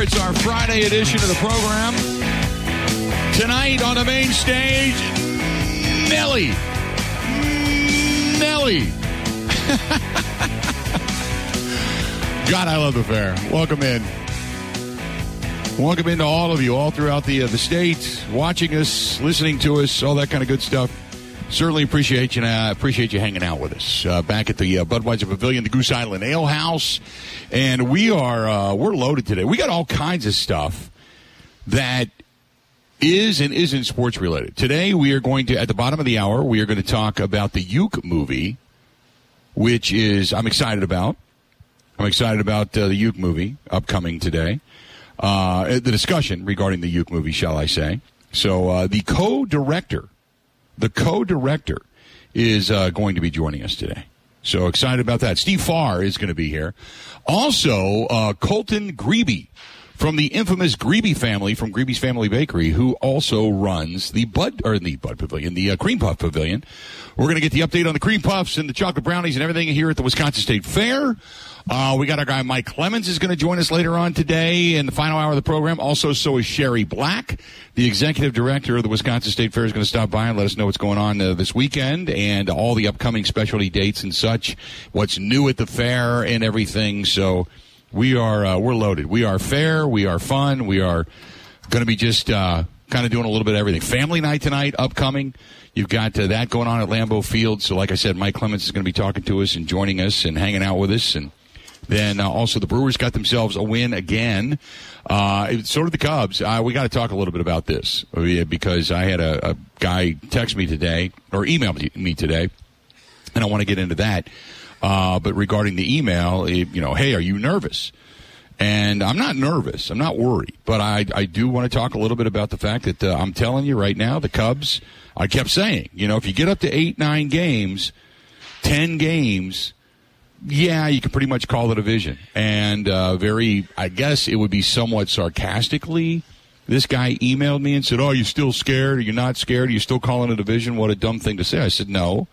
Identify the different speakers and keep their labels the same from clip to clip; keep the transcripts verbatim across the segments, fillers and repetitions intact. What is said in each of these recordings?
Speaker 1: It's our Friday edition of the program. Tonight on the main stage, Nelly. Nelly. God, I love the fair. Welcome in. Welcome in to all of you, all throughout the uh, the state, watching us, listening to us, all that kind of good stuff. Certainly appreciate you. Uh, appreciate you hanging out with us uh, back at the uh, Budweiser Pavilion, the Goose Island Ale House, and we are uh, we're loaded today. We got all kinds of stuff that is and isn't sports related. Today we are going to, at the bottom of the hour, we are going to talk about the Uke movie, which is I'm excited about. I'm excited about uh, the Uke movie upcoming today. Uh, the discussion regarding the Uke movie, shall I say? So uh, the co-director. The co-director is uh, going to be joining us today. So excited about that. Steve Farr is going to be here. Also, uh, Colton Grebe from the infamous Grebe family, from Grebe's Family Bakery, who also runs the Bud, or the Bud Pavilion, the uh, Cream Puff Pavilion. We're going to get the update on the Cream Puffs and the chocolate brownies and everything here at the Wisconsin State Fair. Uh, we got our guy Mike Clemens is going to join us later on today in the final hour of the program. Also, so is Sherry Black, the executive director of the Wisconsin State Fair, is going to stop by and let us know what's going on uh, this weekend and all the upcoming specialty dates and such, what's new at the fair and everything. So we are uh, we're loaded. We are fair. We are fun. We are going to be just uh, kind of doing a little bit of everything. Family night tonight upcoming. You've got uh, that going on at Lambeau Field. So like I said, Mike Clemens is going to be talking to us and joining us and hanging out with us. And then uh, also the Brewers got themselves a win again. Uh, so did the Cubs. Uh, we got to talk a little bit about this because I had a, a guy text me today or email me today, and I want to get into that. Uh, but regarding the email, it, you know, hey, are you nervous? And I'm not nervous. I'm not worried. But I, I do want to talk a little bit about the fact that uh, I'm telling you right now, the Cubs, I kept saying, you know, if you get up to eight, nine games, ten games, yeah, you can pretty much call it a division. And uh, very, I guess it would be somewhat sarcastically, this guy emailed me and said, oh, you still scared? Are you not scared? Are you still calling it a division? What a dumb thing to say. I said, no.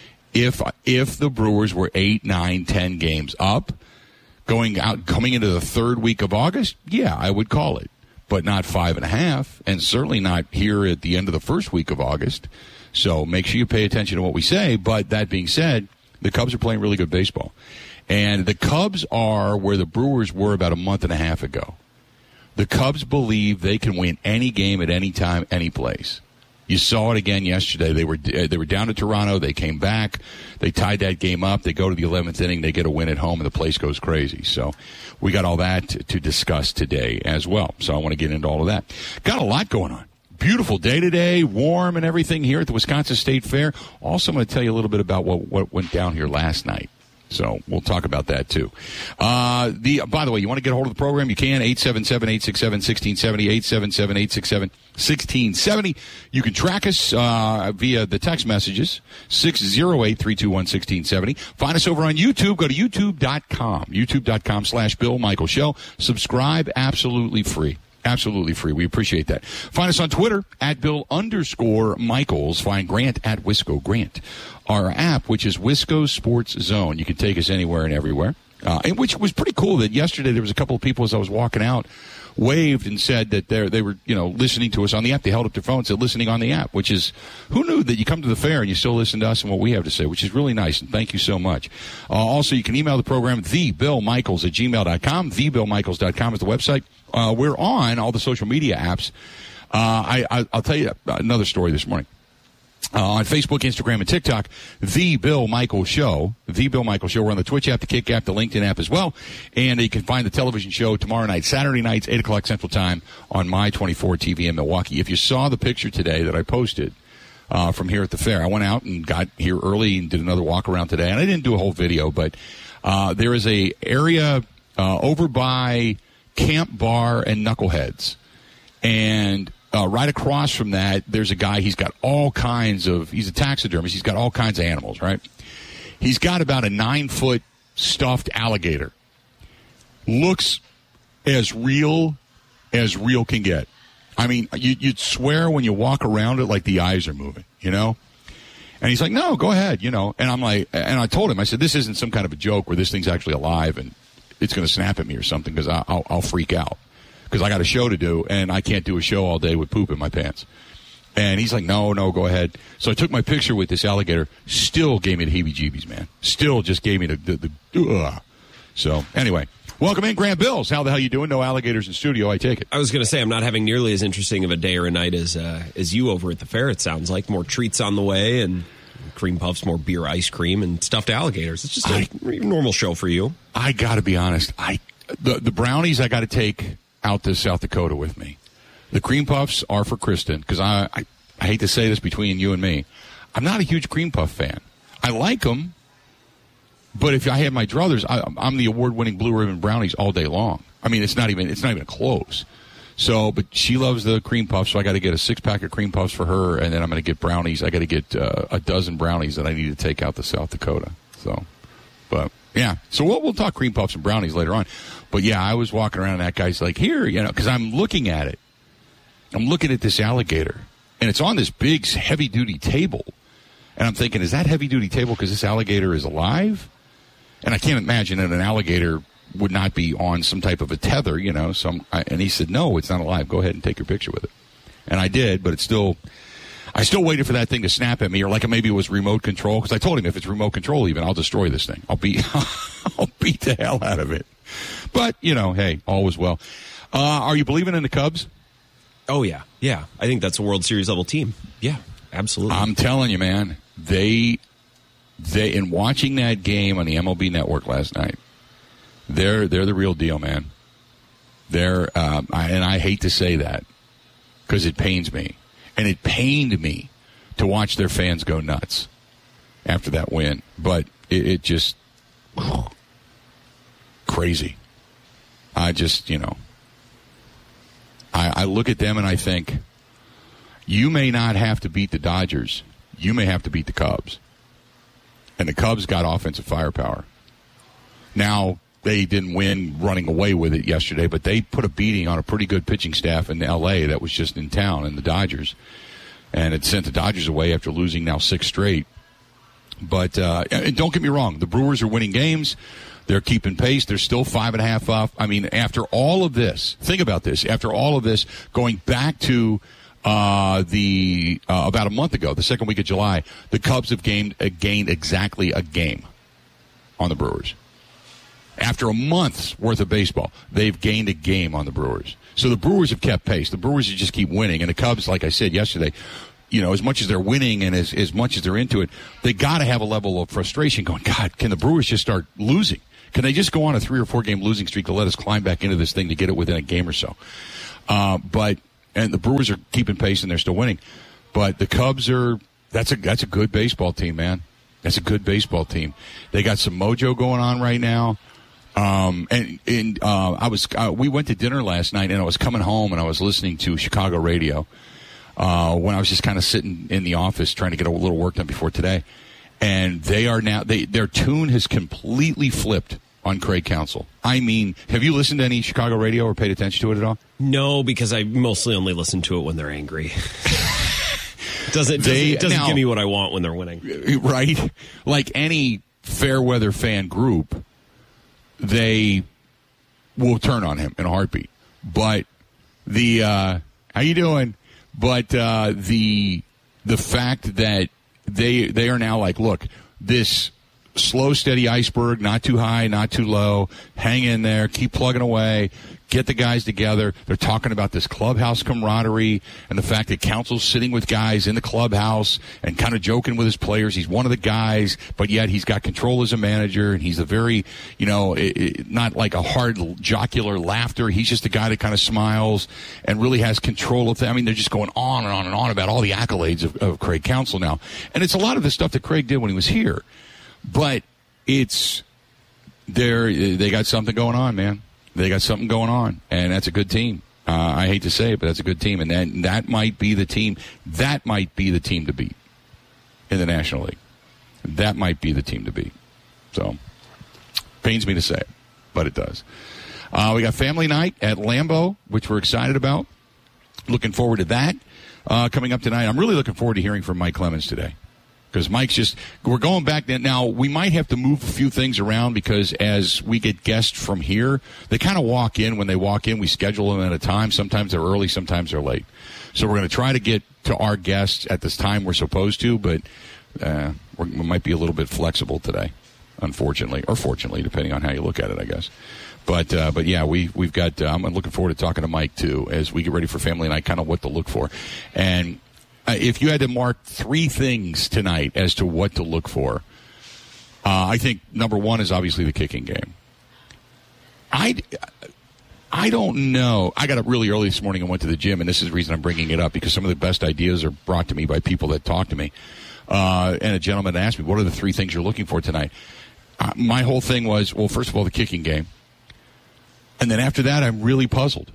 Speaker 1: If if the Brewers were eight, nine, ten games up, going out, coming into the third week of August, yeah, I would call it. But not five and a half, and certainly not here at the end of the first week of August. So make sure you pay attention to what we say. But that being said, the Cubs are playing really good baseball. And the Cubs are where the Brewers were about a month and a half ago. The Cubs believe they can win any game at any time, any place. You saw it again yesterday. They were they were down to Toronto. They came back. They tied that game up. They go to the eleventh inning. They get a win at home, and the place goes crazy. So we got all that to, to discuss today as well. So I want to get into all of that. Got a lot going on. Beautiful day today, warm and everything here at the Wisconsin State Fair. Also, I'm going to tell you a little bit about what, what went down here last night. So we'll talk about that, too. Uh, the By the way, you want to get a hold of the program, you can, eight seven seven, eight six seven, one six seven zero, eight seven seven, eight six seven, one six seven zero. You can track us uh, via the text messages, six zero eight, three two one, one six seven zero. Find us over on YouTube. Go to youtube dot com, youtube dot com slash Bill Michael Show. Subscribe, absolutely free. Absolutely free. We appreciate that. Find us on Twitter at Bill underscore Michaels. Find Grant at Wisco Grant. Our app, which is Wisco Sports Zone. You can take us anywhere and everywhere. Uh, and which was pretty cool that yesterday there was a couple of people as I was walking out waved and said that they they were, you know, listening to us on the app. They held up their phone and said listening on the app, which is, who knew that you come to the fair and you still listen to us and what we have to say, which is really nice, and thank you so much. Uh, also, you can email the program, the bill michaels at gmail dot com. the bill michaels dot com is the website. Uh, we're on all the social media apps. Uh, I, I, I'll tell you another story this morning. Uh, on Facebook, Instagram, and TikTok, The Bill Michael Show. The Bill Michael Show. We're on the Twitch app, the Kick app, the LinkedIn app as well. And you can find the television show tomorrow night, Saturday nights, eight o'clock Central Time on My twenty-four T V in Milwaukee. If you saw the picture today that I posted uh, from here at the fair, I went out and got here early and did another walk around today. And I didn't do a whole video, but uh, there is a area uh, over by Camp Bar and Knuckleheads. And Uh, right across from that, there's a guy, he's got all kinds of, he's a taxidermist, he's got all kinds of animals, right? He's got about a nine-foot stuffed alligator. Looks as real as real can get. I mean, you, you'd swear when you walk around it like the eyes are moving, you know? And he's like, no, go ahead, you know? And I'm like, and I told him, I said, this isn't some kind of a joke where this thing's actually alive and it's going to snap at me or something because I'll, I'll freak out. because I got a show to do, and I can't do a show all day with poop in my pants. And he's like, no, no, go ahead. So I took my picture with this alligator. Still gave me the heebie-jeebies, man. Still just gave me the, the, the uh. So, anyway, welcome in, Grant Bills. How the hell you doing? No alligators in studio, I take it.
Speaker 2: I was going to say, I'm not having nearly as interesting of a day or a night as uh, as you over at the fair, it sounds like. More treats on the way, and cream puffs, more beer ice cream, and stuffed alligators. It's just a I, normal show for you.
Speaker 1: I got to be honest. I the, the brownies I got to take out to South Dakota with me. The cream puffs are for Kristen, because I, I, I hate to say this between you and me. I'm not a huge cream puff fan. I like them, but if I had my druthers, I, I'm the award-winning Blue Ribbon brownies all day long. I mean, it's not even it's not even close. So, but she loves the cream puffs, so I got to get a six-pack of cream puffs for her, and then I'm going to get brownies. I got to get uh, a dozen brownies that I need to take out to South Dakota. So, but yeah, so we'll, we'll talk cream puffs and brownies later on. But yeah, I was walking around, and that guy's like, here, you know, because I'm looking at it. I'm looking at this alligator, and it's on this big, heavy-duty table. And I'm thinking, is that heavy-duty table because this alligator is alive? And I can't imagine that an alligator would not be on some type of a tether, you know. Some, I, and he said, no, it's not alive. Go ahead and take your picture with it. And I did, but it's still, I still waited for that thing to snap at me, or like maybe it was remote control, because I told him if it's remote control even, I'll destroy this thing. I'll beat, I'll beat the hell out of it. But, you know, hey, all was well. Uh, are you believing in the Cubs?
Speaker 2: Oh, yeah. Yeah. I think that's a World Series level team. Yeah, absolutely.
Speaker 1: I'm telling you, man, they, they, in watching that game on the M L B Network last night, they're, they're the real deal, man. They're, um, I, and I hate to say that because it pains me. And it pained me to watch their fans go nuts after that win. But it, it just, whew, crazy. I just, you know. I, I look at them and I think, you may not have to beat the Dodgers. You may have to beat the Cubs. And the Cubs got offensive firepower. Now, they didn't win running away with it yesterday, but they put a beating on a pretty good pitching staff in L A that was just in town, and the Dodgers. And it sent the Dodgers away after losing now six straight. But uh, and don't get me wrong, the Brewers are winning games. They're keeping pace. They're still five and a half off. I mean, after all of this, think about this. After all of this, going back to uh, the uh, about a month ago, the second week of July, the Cubs have gained, uh, gained exactly a game on the Brewers. After a month's worth of baseball, they've gained a game on the Brewers. So the Brewers have kept pace. The Brewers just keep winning. And the Cubs, like I said yesterday, you know, as much as they're winning and as, as much as they're into it, they got to have a level of frustration going, God, can the Brewers just start losing? Can they just go on a three or four game losing streak to let us climb back into this thing to get it within a game or so? Uh, but and the Brewers are keeping pace and they're still winning. But the Cubs are that's a that's a good baseball team, man. That's a good baseball team. They got some mojo going on right now. Um, and and uh, I was uh, we went to dinner last night, and I was coming home and I was listening to Chicago radio uh, when I was just kind of sitting in the office trying to get a little work done before today. And they are now, they, their tune has completely flipped on Craig Counsell. I mean, have you listened to any Chicago radio or paid attention to it at all?
Speaker 2: No, because I mostly only listen to it when they're angry. doesn't
Speaker 1: they,
Speaker 2: doesn't, doesn't
Speaker 1: now,
Speaker 2: give me what I want when they're winning.
Speaker 1: Right? Like any fair weather fan group, they will turn on him in a heartbeat. But the, uh, how you doing? But uh, the the fact that They they are now like, look, this slow, steady iceberg, not too high, not too low. Hang in there, keep plugging away, get the guys together. They're talking about this clubhouse camaraderie and the fact that Counsell's sitting with guys in the clubhouse and kind of joking with his players. He's one of the guys, but yet he's got control as a manager, and he's a very, you know, it, it, not like a hard, jocular laughter. He's just a guy that kind of smiles and really has control of things. I mean, they're just going on and on and on about all the accolades of, of Craig Counsell now. And it's a lot of the stuff that Craig did when he was here. But it's, they're, they got something going on, man. They got something going on, and that's a good team. Uh, I hate to say it, but that's a good team, and that, that might be the team. That might be the team to beat in the National League. That might be the team to beat. So, pains me to say it, but it does. Uh, we got family night at Lambeau, which we're excited about. Looking forward to that uh, coming up tonight. I'm really looking forward to hearing from Mike Clemens today. Because Mike's just, we're going back then. Now, we might have to move a few things around because as we get guests from here, they kind of walk in. When they walk in, we schedule them at a time. Sometimes they're early, sometimes they're late. So we're going to try to get to our guests at this time we're supposed to, but uh, we're, we might be a little bit flexible today, unfortunately, or fortunately, depending on how you look at it, I guess. But, uh, but yeah, we, we've got, uh, I'm looking forward to talking to Mike, too, as we get ready for Family Night, kind of what to look for. And Uh, if you had to mark three things tonight as to what to look for, uh, I think number one is obviously the kicking game. I, I don't know. I got up really early this morning and went to the gym, and this is the reason I'm bringing it up, because some of the best ideas are brought to me by people that talk to me. Uh, and a gentleman asked me, what are the three things you're looking for tonight? Uh, my whole thing was, well, first of all, the kicking game. And then after that, I'm really puzzled.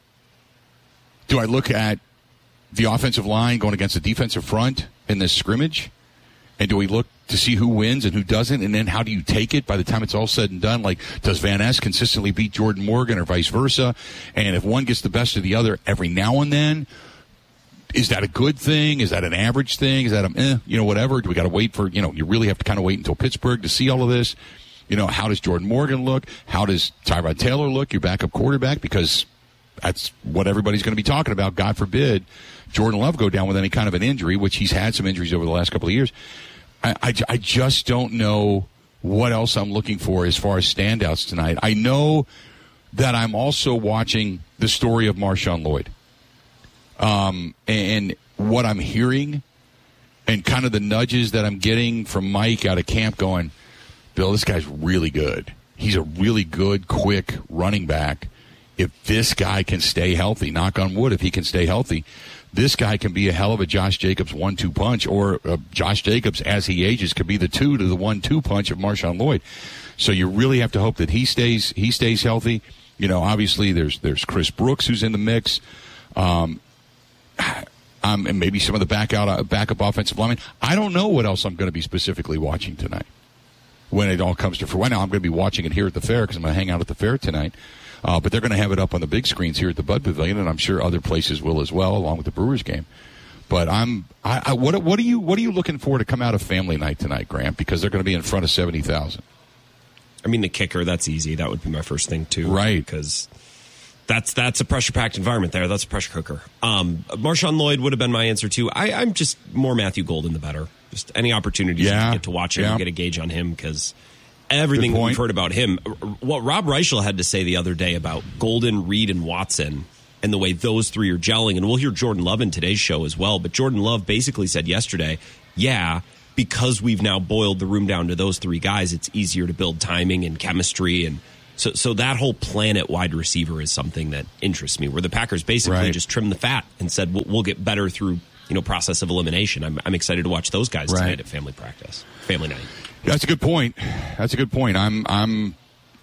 Speaker 1: Do I look at the offensive line going against the defensive front in this scrimmage? And do we look to see who wins and who doesn't? And then how do you take it by the time it's all said and done? Like, does Van Ness consistently beat Jordan Morgan or vice versa? And if one gets the best of the other every now and then, is that a good thing? Is that an average thing? Is that a, eh, you know, whatever? Do we got to wait for, you know, you really have to kind of wait until Pittsburgh to see all of this? You know, how does Jordan Morgan look? How does Tyrod Taylor look, your backup quarterback? Because that's what everybody's going to be talking about. God forbid Jordan Love go down with any kind of an injury, which he's had some injuries over the last couple of years. I, I, I just don't know what else I'm looking for as far as standouts tonight. I know that I'm also watching the story of Marshawn Lloyd. Um, and what I'm hearing and kind of the nudges that I'm getting from Mike out of camp going, Bill, this guy's really good. He's a really good, quick running back. If this guy can stay healthy, knock on wood, if he can stay healthy, this guy can be a hell of a Josh Jacobs one two punch, or uh, Josh Jacobs, as he ages, could be the two to the one two punch of Marshawn Lloyd. So you really have to hope that he stays he stays healthy. You know, obviously there's there's Chris Brooks who's in the mix, um, um, and maybe some of the back out uh, backup offensive linemen. I don't know what else I'm going to be specifically watching tonight when it all comes to fruition. Now I'm going to be watching it here at the fair because I'm going to hang out at the fair tonight. Uh, but they're going to have it up on the big screens here at the Bud Pavilion, and I'm sure other places will as well, along with the Brewers game. But I'm, I, I, what, what are you, what are you looking for to come out of Family Night tonight, Grant? Because they're going to be in front of seventy thousand.
Speaker 2: I mean, the kicker, that's easy. That would be my first thing too,
Speaker 1: right?
Speaker 2: Because that's that's a pressure-packed environment there. That's a pressure cooker. Um, Marshawn Lloyd would have been my answer too. I, I'm just more Matthew Golden the better. Just any opportunities
Speaker 1: yeah,
Speaker 2: to get to watch him
Speaker 1: yeah.
Speaker 2: and get a gauge on him, because everything we've heard about him, what Rob Reichel had to say the other day about Golden, Reed, and Watson, and the way those three are gelling, and we'll hear Jordan Love in today's show as well, but Jordan Love basically said yesterday, yeah, because we've now boiled the room down to those three guys, it's easier to build timing and chemistry, and so so that whole planet wide receiver is something that interests me, where the Packers basically
Speaker 1: right.
Speaker 2: just trimmed the fat and said, we'll, we'll get better through, you know, process of elimination. I'm, I'm excited to watch those guys
Speaker 1: right.
Speaker 2: tonight at family practice, family night.
Speaker 1: That's a good point. That's a good point. I'm, I'm,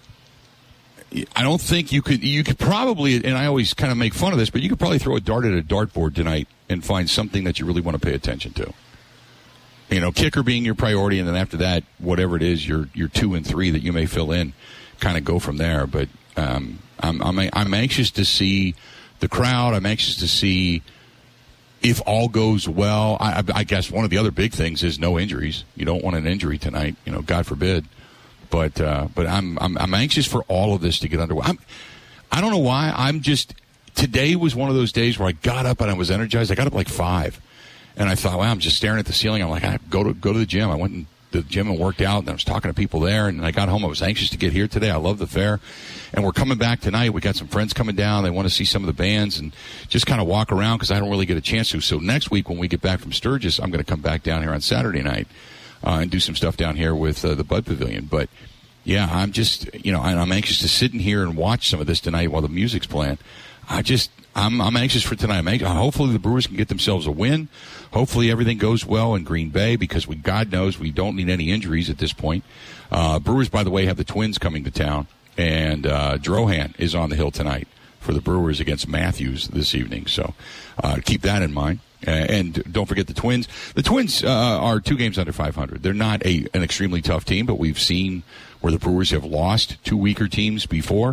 Speaker 1: I don't think you could, you could probably, and I always kind of make fun of this, but you could probably throw a dart at a dartboard tonight and find something that you really want to pay attention to. You know, kicker being your priority, and then after that, whatever it is, your, your two and three that you may fill in, kind of go from there. But, um, I'm, I'm, I'm anxious to see the crowd. I'm anxious to see if all goes well. I, I guess one of the other big things is no injuries. You don't want an injury tonight, you know, God forbid. But uh, but I'm, I'm I'm anxious for all of this to get underway. I'm, I don't know why. I'm just today was one of those days where I got up and I was energized. I got up like five, and I thought, well, I'm just staring at the ceiling. I'm like, I go to go to the gym. I went and the gym and worked out, and I was talking to people there, and I got home. I was anxious to get here today. I love the fair, and we're coming back tonight. We got some friends coming down. They want to see some of the bands and just kind of walk around because I don't really get a chance to. So next week when we get back from Sturgis, I'm going to come back down here on Saturday night uh, and do some stuff down here with uh, the Bud Pavilion. But yeah, I'm just, you know, I'm anxious to sit in here and watch some of this tonight while the music's playing. I just, I'm, I'm anxious for tonight. I'm anxious, hopefully the Brewers can get themselves a win. Hopefully everything goes well in Green Bay, because we, God knows we don't need any injuries at this point. Uh, Brewers, by the way, have the Twins coming to town, and uh, Drohan is on the hill tonight for the Brewers against Matthews this evening. So uh, keep that in mind. Uh, and don't forget the Twins. The Twins uh, are two games under five hundred. They're not a an extremely tough team, but we've seen where the Brewers have lost two weaker teams before.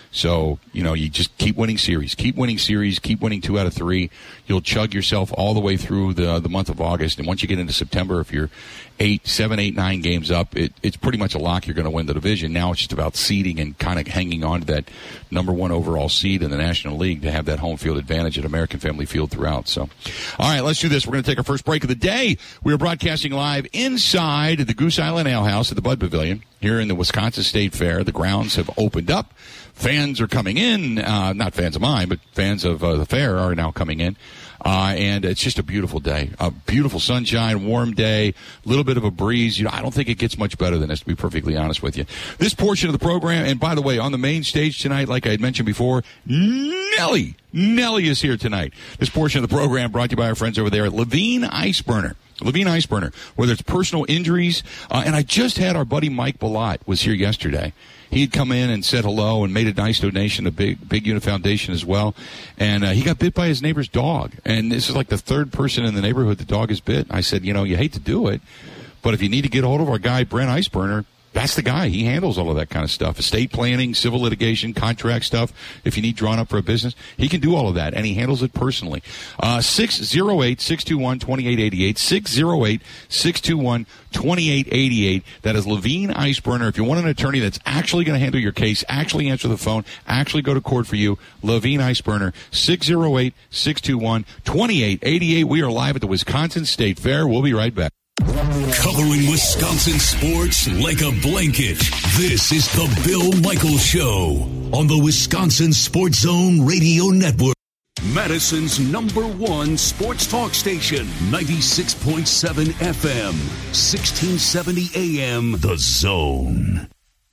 Speaker 1: So, you know, you just keep winning series, keep winning series, keep winning two out of three. You'll chug yourself all the way through the the month of August. And once you get into September, if you're eight, seven, eight, nine games up, it, it's pretty much a lock you're going to win the division. Now it's just about seeding and kind of hanging on to that number one overall seed in the National League to have that home field advantage at American Family Field throughout. So, all right, let's do this. We're going to take our first break of the day. We are broadcasting live inside the Goose Island Ale House at the Bud Pavilion here in the Wisconsin State Fair. The grounds have opened up. Fans are coming in, uh, not fans of mine, but fans of uh, the fair are now coming in. Uh, and it's just a beautiful day, a beautiful sunshine, warm day, a little bit of a breeze. You know, I don't think it gets much better than this, to be perfectly honest with you. This portion of the program, and by the way, on the main stage tonight, like I had mentioned before, Nelly, Nelly is here tonight. This portion of the program brought to you by our friends over there at Levine Ice Burner. Levine Ice Burner, whether it's personal injuries, uh, and I just had our buddy Mike Ballot was here yesterday. He had come in and said hello and made a nice donation to Big Big Unit Foundation as well. And uh, he got bit by his neighbor's dog. And this is like the third person in the neighborhood the dog has bit. I said, you know, you hate to do it, but if you need to get a hold of our guy, Brent Iceburner, that's the guy. He handles all of that kind of stuff. Estate planning, civil litigation, contract stuff. If you need drawn up for a business, he can do all of that, and he handles it personally. Uh, six oh eight, six two one, two eight eight eight, six oh eight, six two one, two eight eight eight. That is Levine Ice Burner. If you want an attorney that's actually going to handle your case, actually answer the phone, actually go to court for you, Levine Ice Burner, six oh eight, six two one, two eight eight eight. We are live at the Wisconsin State Fair. We'll be right back.
Speaker 3: Covering Wisconsin sports like a blanket, this is the Bill Michaels Show on the Wisconsin Sports Zone Radio Network. Madison's number one sports talk station, ninety-six point seven F M, sixteen seventy A M, The Zone.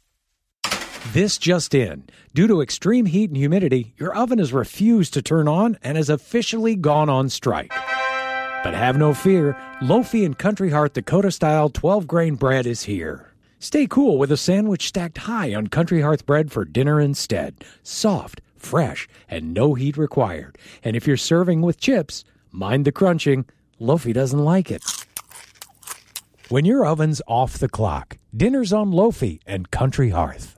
Speaker 4: This just in. Due to extreme heat and humidity, your oven has refused to turn on and has officially gone on strike. But have no fear, Lofi and Country Heart Dakota-style twelve-grain bread is here. Stay cool with a sandwich stacked high on Country Hearth bread for dinner instead. Soft, fresh, and no heat required. And if you're serving with chips, mind the crunching. Lofi doesn't like it. When your oven's off the clock, dinner's on Lofi and Country Hearth.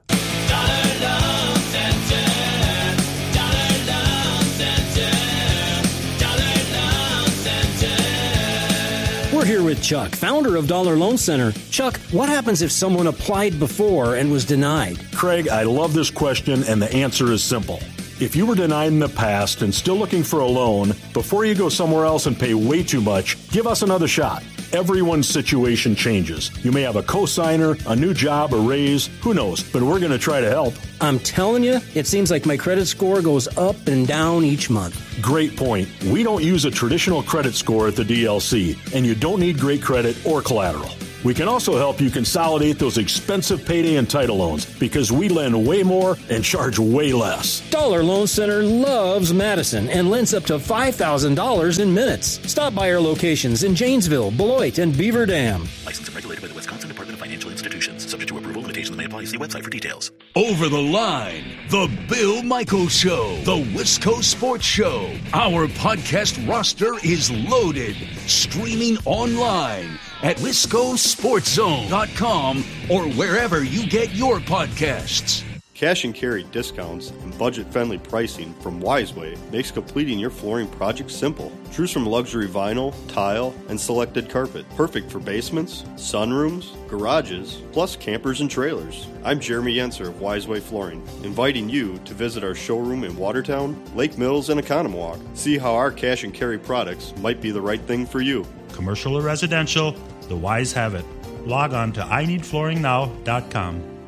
Speaker 5: We're here with Chuck, founder of Dollar Loan Center. Chuck, what happens if someone applied before and was denied?
Speaker 6: Craig, I love this question, and the answer is simple. If you were denied in the past and still looking for a loan, before you go somewhere else and pay way too much, give us another shot. Everyone's situation changes. You may have a cosigner, a new job, a raise, who knows, but we're going to try to help.
Speaker 5: I'm telling you, it seems like my credit score goes up and down each month.
Speaker 6: Great point. We don't use a traditional credit score at the D L C, and you don't need great credit or collateral. We can also help you consolidate those expensive payday and title loans because we lend way more and charge way less.
Speaker 5: Dollar Loan Center loves Madison and lends up to five thousand dollars in minutes. Stop by our locations in Janesville, Beloit, and Beaver Dam.
Speaker 7: Licensed and regulated by the Wisconsin Department of Financial Institutions. Subject to approval. Limitations may apply. See website for details.
Speaker 3: Over the line, the Bill Michaels Show, the Wisco Sports Show. Our podcast roster is loaded. Streaming online at wisco sports zone dot com or wherever you get your podcasts.
Speaker 8: Cash and carry discounts and budget-friendly pricing from Wiseway makes completing your flooring project simple. Choose from luxury vinyl, tile, and selected carpet. Perfect for basements, sunrooms, garages, plus campers and trailers. I'm Jeremy Yenser of Wiseway Flooring, inviting you to visit our showroom in Watertown, Lake Mills, and Economowoc. See how our cash and carry products might be the right thing for you.
Speaker 9: Commercial or residential, the Wise have it. Log on to I need flooring now dot com.